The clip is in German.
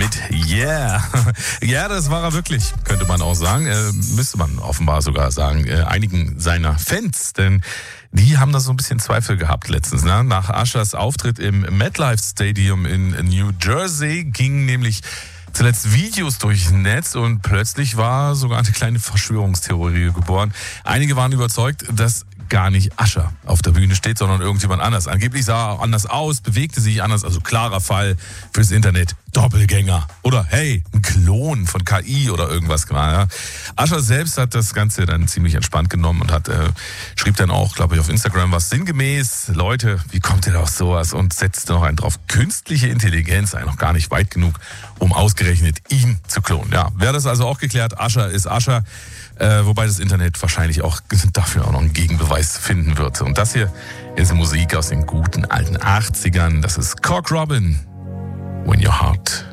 mit Yeah. Ja, das war er wirklich, könnte man auch sagen. Müsste man offenbar sogar sagen, einigen seiner Fans, denn die haben da so ein bisschen Zweifel gehabt letztens. Ne? Nach Ushers Auftritt im MetLife Stadium in New Jersey gingen nämlich zuletzt Videos durchs Netz und plötzlich war sogar eine kleine Verschwörungstheorie geboren. Einige waren überzeugt, dass gar nicht Usher auf der Bühne steht, sondern irgendjemand anders. Angeblich sah er anders aus, bewegte sich anders, also klarer Fall fürs Internet. Doppelgänger oder hey, ein Klon von KI oder irgendwas. Ja. Usher selbst hat das Ganze dann ziemlich entspannt genommen und schrieb dann auch, glaube ich, auf Instagram was sinngemäß: Leute, wie kommt ihr auf sowas? Und setzte noch einen drauf. Künstliche Intelligenz sei noch gar nicht weit genug, um ausgerechnet ihn zu klonen. Ja, wäre das also auch geklärt. Usher ist Usher. Wobei das Internet wahrscheinlich auch dafür auch noch einen Gegenbeweis finden wird. Und das hier ist Musik aus den guten alten 80ern. Das ist Cork Robin, When Your Heart